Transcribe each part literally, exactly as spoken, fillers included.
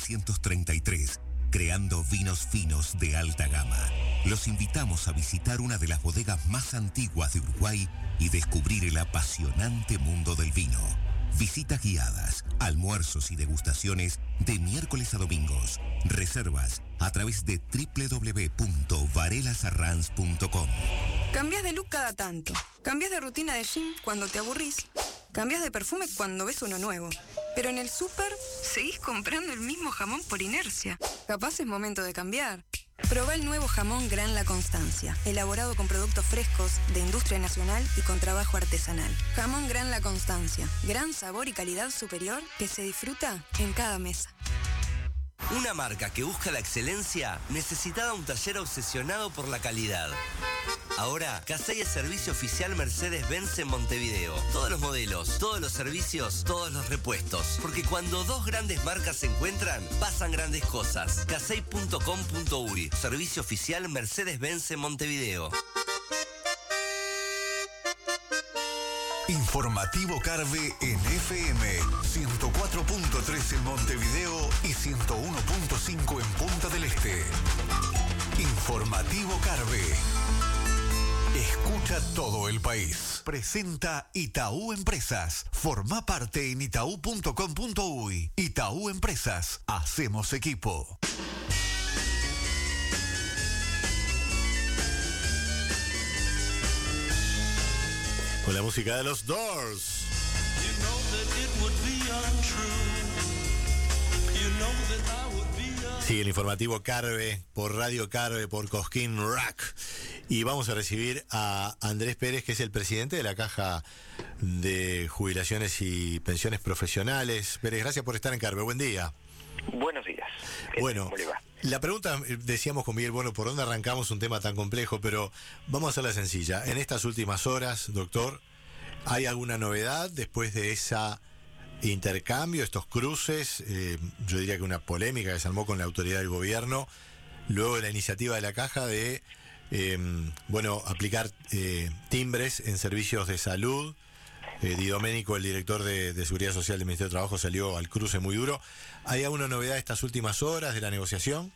novecientos treinta y tres, creando vinos finos de alta gama. Los invitamos a visitar una de las bodegas más antiguas de Uruguay y descubrir el apasionante mundo del vino. Visitas guiadas, almuerzos y degustaciones de miércoles a domingos. Reservas a través de doble u doble u doble u punto varela sarrans punto com. Cambias de look cada tanto. Cambias de rutina de gym cuando te aburrís. Cambias de perfume cuando ves uno nuevo. Pero en el súper seguís comprando el mismo jamón por inercia. Capaz es momento de cambiar. Probá el nuevo jamón Gran La Constancia, elaborado con productos frescos, de industria nacional y con trabajo artesanal. Jamón Gran La Constancia, gran sabor y calidad superior que se disfruta en cada mesa. Una marca que busca la excelencia necesitaba un taller obsesionado por la calidad. Ahora, Casey es servicio oficial Mercedes-Benz en Montevideo. Todos los modelos, todos los servicios, todos los repuestos. Porque cuando dos grandes marcas se encuentran, pasan grandes cosas. casey punto com punto uy, servicio oficial Mercedes-Benz en Montevideo. Informativo Carve en F M ciento cuatro punto tres en Montevideo y ciento uno punto cinco en Punta del Este. Informativo Carve. Escucha todo el país. Presenta Itaú Empresas. Forma parte en itaú punto com punto uy. Itaú Empresas. Hacemos equipo. Con la música de los Doors. Sigue el informativo Carve por Radio Carve, por Cosquín Rock. Y vamos a recibir a Andrés Pérez, que es el presidente de la Caja de Jubilaciones y Pensiones Profesionales. Pérez, gracias por estar en Carve. Buen día. Buenos días. Bueno, ¿Cómo le va? La pregunta, decíamos con Miguel, bueno, ¿por dónde arrancamos un tema tan complejo? Pero vamos a hacerla sencilla. En estas últimas horas, doctor, ¿hay alguna novedad después de esa intercambio, estos cruces? Eh, yo diría que una polémica que se armó con la autoridad del gobierno, luego de la iniciativa de la Caja de, eh, bueno, aplicar eh, timbres en servicios de salud. Eh, Di Domenico, el director de, de Seguridad Social del Ministerio de Trabajo, salió al cruce muy duro. ¿Hay alguna novedad estas últimas horas de la negociación?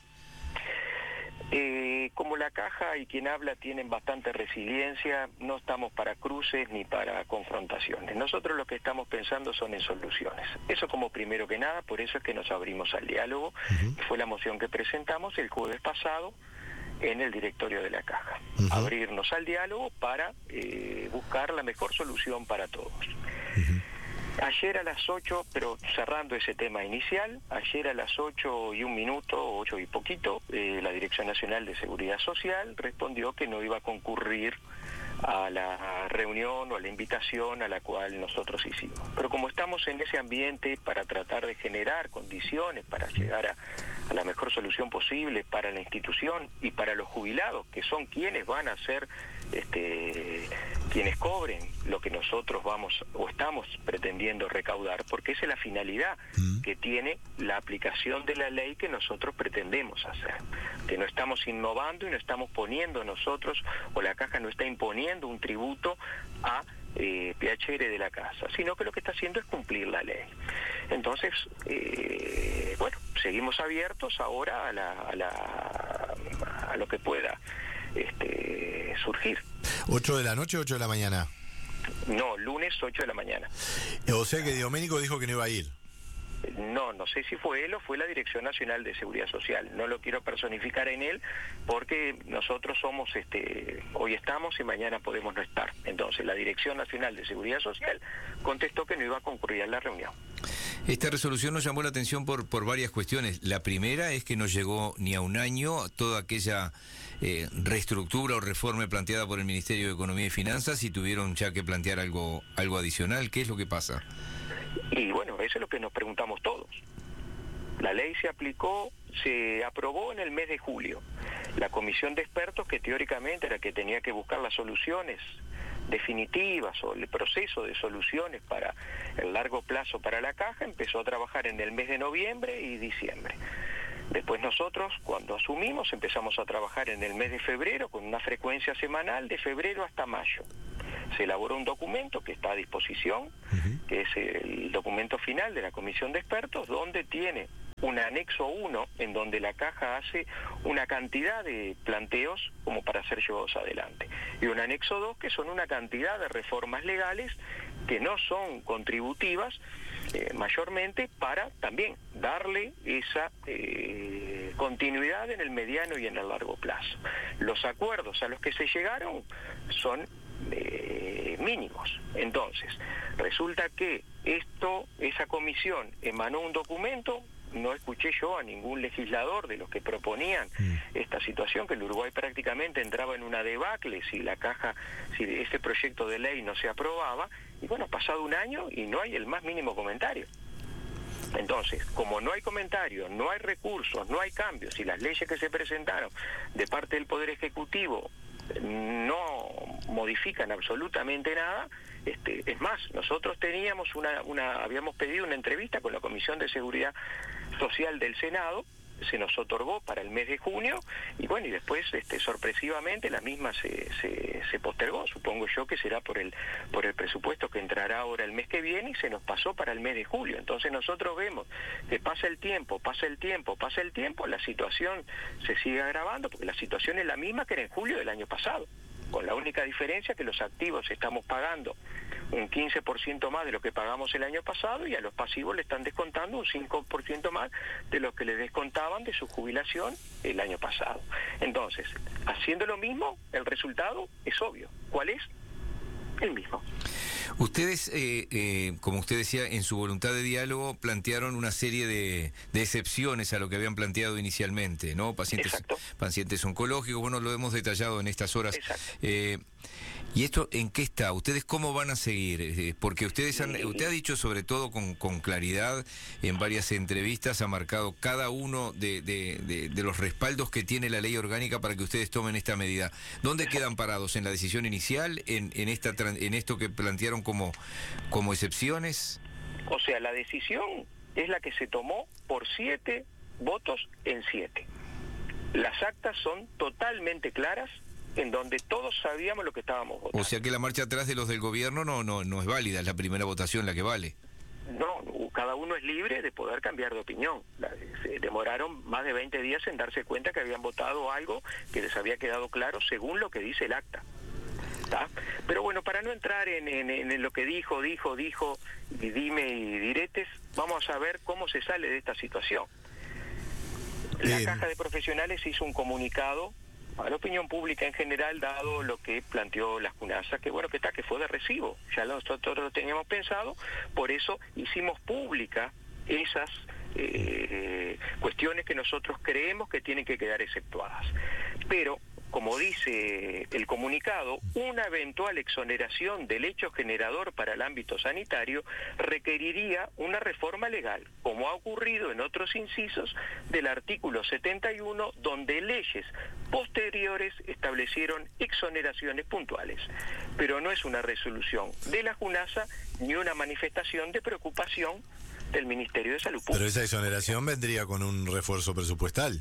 Eh, como la Caja y quien habla tienen bastante resiliencia, no estamos para cruces ni para confrontaciones. Nosotros lo que estamos pensando son en soluciones. Eso como primero que nada, por eso es que nos abrimos al diálogo. Uh-huh. Fue la moción que presentamos el jueves pasado en el directorio de la Caja. Uh-huh. Abrirnos al diálogo para eh, buscar la mejor solución para todos. Uh-huh. Ayer a las ocho, pero cerrando ese tema inicial, ayer a las ocho y un minuto, ocho y poquito, eh, la Dirección Nacional de Seguridad Social respondió que no iba a concurrir a la reunión o a la invitación a la cual nosotros hicimos. Pero como estamos en ese ambiente para tratar de generar condiciones para llegar a, a la mejor solución posible para la institución y para los jubilados, que son quienes van a ser este, quienes cobren lo que nosotros vamos o estamos pretendiendo recaudar, porque esa es la finalidad que tiene la aplicación de la ley que nosotros pretendemos hacer, que no estamos innovando y no estamos poniendo nosotros, o la Caja no está imponiendo un tributo a eh, P H R de la casa, sino que lo que está haciendo es cumplir la ley. Entonces, eh, bueno, seguimos abiertos ahora a, la, a, la, a lo que pueda este, surgir. ¿ocho de la noche o ocho de la mañana? No, lunes ocho de la mañana. O sea que Di Domenico dijo que no iba a ir. No, no sé si fue él o fue la Dirección Nacional de Seguridad Social. No lo quiero personificar en él porque nosotros somos, este, hoy estamos y mañana podemos no estar. Entonces la Dirección Nacional de Seguridad Social contestó que no iba a concurrir a la reunión. Esta resolución nos llamó la atención por, por varias cuestiones. La primera es que no llegó ni a un año toda aquella eh, reestructura o reforma planteada por el Ministerio de Economía y Finanzas y tuvieron ya que plantear algo, algo adicional. ¿Qué es lo que pasa? Y bueno, eso es lo que nos preguntamos todos. La ley se aplicó, se aprobó en el mes de julio. La comisión de expertos, que teóricamente era que tenía que buscar las soluciones definitivas o el proceso de soluciones para el largo plazo para la Caja, empezó a trabajar en el mes de noviembre y diciembre. Después nosotros, cuando asumimos, empezamos a trabajar en el mes de febrero con una frecuencia semanal de febrero hasta mayo. Se elaboró un documento que está a disposición, uh-huh. que es el documento final de la comisión de expertos, donde tiene un anexo uno en donde la Caja hace una cantidad de planteos como para ser llevados adelante, y un anexo dos que son una cantidad de reformas legales que no son contributivas, eh, mayormente para también darle esa eh, continuidad en el mediano y en el largo plazo. Los acuerdos a los que se llegaron son eh, mínimos. Entonces, resulta que esto, esa comisión emanó un documento. No escuché yo a ningún legislador de los que proponían mm. esta situación, que el Uruguay prácticamente entraba en una debacle si la Caja, si ese proyecto de ley no se aprobaba, y bueno, ha pasado un año y no hay el más mínimo comentario. Entonces, como no hay comentario, no hay recursos, no hay cambios, y las leyes que se presentaron de parte del Poder Ejecutivo no modifican absolutamente nada, este, es más, nosotros teníamos una, una, habíamos pedido una entrevista con la Comisión de Seguridad Social del Senado, se nos otorgó para el mes de junio, y bueno, y después este, sorpresivamente la misma se, se, se postergó, supongo yo que será por el, por el presupuesto que entrará ahora el mes que viene, y se nos pasó para el mes de julio. Entonces nosotros vemos que pasa el tiempo, pasa el tiempo, pasa el tiempo, la situación se sigue agravando, porque la situación es la misma que era en julio del año pasado, con la única diferencia que los activos estamos pagando un quince por ciento más de lo que pagamos el año pasado, y a los pasivos le están descontando un cinco por ciento más de lo que les descontaban de su jubilación el año pasado. Entonces, haciendo lo mismo, el resultado es obvio. ¿Cuál es? El mismo. Ustedes, eh, eh, como usted decía, en su voluntad de diálogo plantearon una serie de, de excepciones a lo que habían planteado inicialmente, ¿no? Pacientes, pacientes oncológicos, bueno, lo hemos detallado en estas horas. Eh, ¿Y esto en qué está? ¿Ustedes cómo van a seguir? Eh, porque ustedes han, usted ha dicho sobre todo con, con claridad en varias entrevistas, ha marcado cada uno de, de, de, de los respaldos que tiene la ley orgánica para que ustedes tomen esta medida. ¿Dónde quedan parados? ¿En la decisión inicial? ¿En, en, esta, en esto que plantearon como, como excepciones? O sea, la decisión es la que se tomó por siete votos en siete. Las actas son totalmente claras, en donde todos sabíamos lo que estábamos votando. O sea que la marcha atrás de los del gobierno no no no es válida, es la primera votación la que vale. No, cada uno es libre de poder cambiar de opinión. Se demoraron más de veinte días en darse cuenta que habían votado algo que les había quedado claro según lo que dice el acta. ¿Tá? Pero bueno, para no entrar en, en, en lo que dijo, dijo, dijo, y dime y diretes, vamos a ver cómo se sale de esta situación. La Bien. Caja de Profesionales hizo un comunicado a la opinión pública en general, dado lo que planteó la CUNASA, que bueno, que está, que fue de recibo, ya nosotros lo teníamos pensado, por eso hicimos pública esas eh, cuestiones que nosotros creemos que tienen que quedar exceptuadas. Pero, como dice el comunicado, una eventual exoneración del hecho generador para el ámbito sanitario requeriría una reforma legal, como ha ocurrido en otros incisos del artículo setenta y uno, donde leyes posteriores establecieron exoneraciones puntuales. Pero no es una resolución de la JUNASA ni una manifestación de preocupación del Ministerio de Salud Pública. Pero esa exoneración vendría con un refuerzo presupuestal.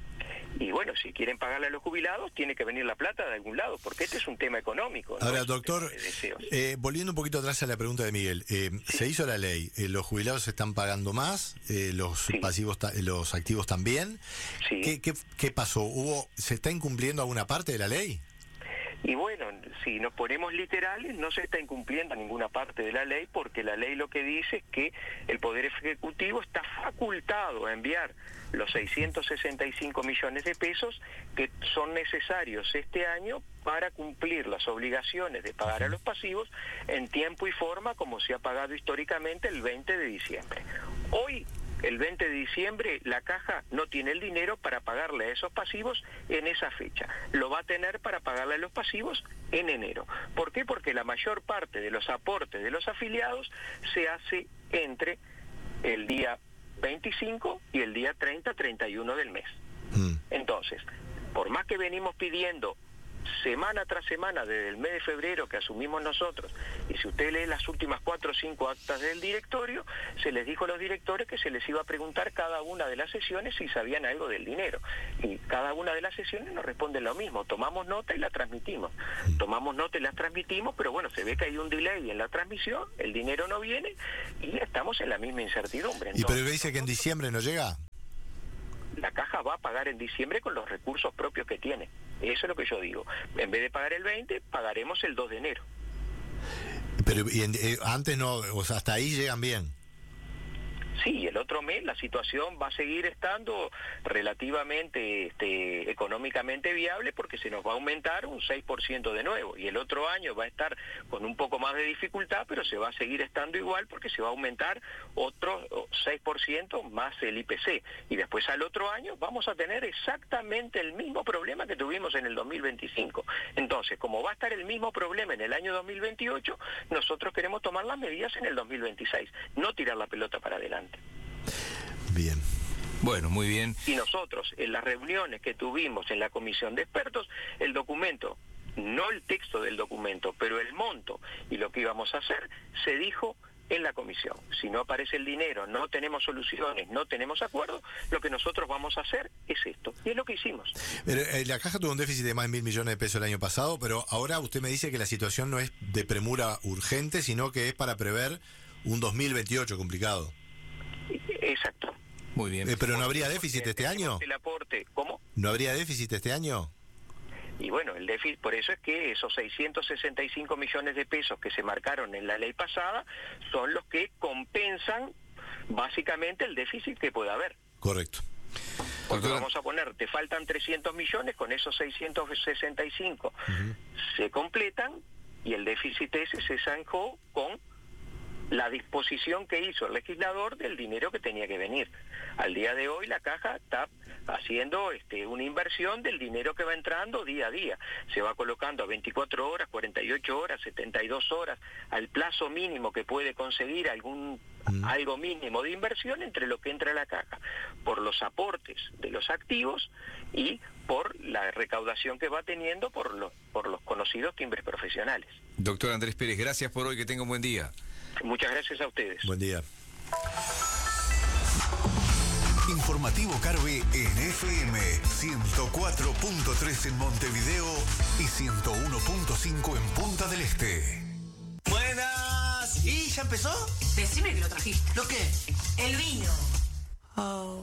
Y bueno, si quieren pagarle a los jubilados, tiene que venir la plata de algún lado, porque este es un tema económico. Ahora, ¿no? doctor, eh, volviendo un poquito atrás a la pregunta de Miguel, eh, sí. se hizo la ley, eh, los jubilados están pagando más, eh, los sí. pasivos, los activos también. Sí. ¿Qué, qué, ¿Qué pasó? ¿Hubo, ¿Se está incumpliendo alguna parte de la ley? Y bueno, si nos ponemos literales, no se está incumpliendo ninguna parte de la ley, porque la ley lo que dice es que el Poder Ejecutivo está facultado a enviar los seiscientos sesenta y cinco millones de pesos que son necesarios este año para cumplir las obligaciones de pagar a los pasivos en tiempo y forma, como se ha pagado históricamente el veinte de diciembre. Hoy, el veinte de diciembre, la Caja no tiene el dinero para pagarle a esos pasivos en esa fecha. Lo va a tener para pagarle a los pasivos en enero. ¿Por qué? Porque la mayor parte de los aportes de los afiliados se hace entre el día veinticinco y el día treinta, treinta y uno del mes. Mm. Entonces, por más que venimos pidiendo semana tras semana desde el mes de febrero que asumimos nosotros, y si usted lee las últimas cuatro o cinco actas del directorio, se les dijo a los directores que se les iba a preguntar cada una de las sesiones si sabían algo del dinero, y cada una de las sesiones nos responden lo mismo: tomamos nota y la transmitimos, tomamos nota y la transmitimos, pero bueno, se ve que hay un delay en la transmisión, el dinero no viene y estamos en la misma incertidumbre. Entonces, ¿y pero dice que en diciembre no llega? La Caja va a pagar en diciembre con los recursos propios que tiene. Eso es lo que yo digo. En vez de pagar el veinte, pagaremos el dos de enero. Pero y en, eh, antes no, o sea, hasta ahí llegan bien. Sí, el otro mes la situación va a seguir estando relativamente este, económicamente viable porque se nos va a aumentar un seis por ciento de nuevo y el otro año va a estar con un poco más de dificultad, pero se va a seguir estando igual porque se va a aumentar otro seis por ciento más el I P C y después al otro año vamos a tener exactamente el mismo problema que tuvimos en el dos mil veinticinco. Entonces, como va a estar el mismo problema en el año dos mil veintiocho, nosotros queremos tomar las medidas en el dos mil veintiséis, no tirar la pelota para adelante. Bien. Bueno, muy bien. Y nosotros, en las reuniones que tuvimos en la comisión de expertos, el documento, no el texto del documento, pero el monto y lo que íbamos a hacer, se dijo en la comisión. Si no aparece el dinero, no tenemos soluciones, no tenemos acuerdo, lo que nosotros vamos a hacer es esto. Y es lo que hicimos. Pero, eh, la Caja tuvo un déficit de más de mil millones de pesos el año pasado, pero ahora usted me dice que la situación no es de premura urgente, sino que es para prever un dos mil veintiocho complicado. Exacto. Muy bien. Eh, pero ¿no habría déficit este año? El aporte, ¿cómo? ¿No habría déficit este año? Y bueno, el déficit, por eso es que esos seiscientos sesenta y cinco millones de pesos que se marcaron en la ley pasada son los que compensan básicamente el déficit que pueda haber. Correcto. Porque vamos a poner, te faltan trescientos millones, con esos seiscientos sesenta y cinco uh-huh. se completan y el déficit ese se zanjó con la disposición que hizo el legislador del dinero que tenía que venir. Al día de hoy la Caja está haciendo este, una inversión del dinero que va entrando día a día. Se va colocando a veinticuatro horas, cuarenta y ocho horas, setenta y dos horas, al plazo mínimo que puede conseguir algún mm. algo mínimo de inversión entre lo que entra a la Caja, por los aportes de los activos y por la recaudación que va teniendo por los, por los conocidos timbres profesionales. Doctor Andrés Pérez, gracias por hoy, que tenga un buen día. Muchas gracias a ustedes. Buen día. Informativo Carve en F M ciento cuatro punto tres en Montevideo y ciento uno punto cinco en Punta del Este. Buenas. ¿Y ya empezó? Decime que lo trajiste. ¿Lo qué? El vino. Oh.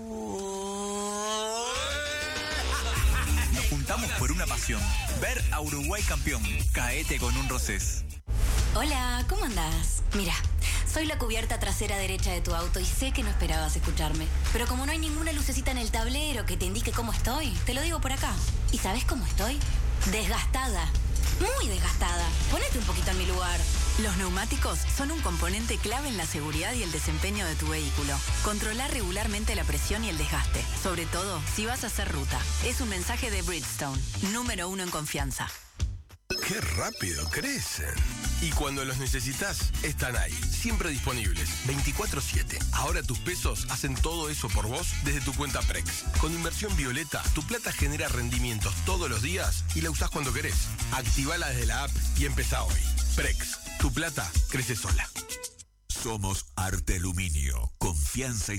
Nos juntamos por una pasión. Ver a Uruguay campeón. Caete con un Rosés. Hola, ¿cómo andás? Mira, soy la cubierta trasera derecha de tu auto y sé que no esperabas escucharme. Pero como no hay ninguna lucecita en el tablero que te indique cómo estoy, te lo digo por acá. ¿Y sabes cómo estoy? Desgastada. Muy desgastada. Ponete un poquito en mi lugar. Los neumáticos son un componente clave en la seguridad y el desempeño de tu vehículo. Controlar regularmente la presión y el desgaste, sobre todo si vas a hacer ruta. Es un mensaje de Bridgestone, número uno en confianza. ¡Qué rápido crecen! Y cuando los necesitas, están ahí, siempre disponibles, veinticuatro siete. Ahora tus pesos hacen todo eso por vos desde tu cuenta Prex. Con Inversión Violeta, tu plata genera rendimientos todos los días y la usás cuando querés. Activala desde la app y empezá hoy. Prex, tu plata crece sola. Somos Arte Aluminio, confianza y